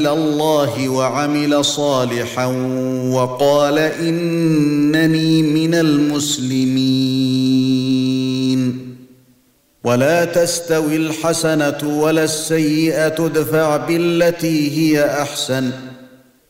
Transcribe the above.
الله وعمل صالحا وقال إنني من المسلمين. ولا تستوي الحسنة ولا السيئة ادفع بالتي هي أحسن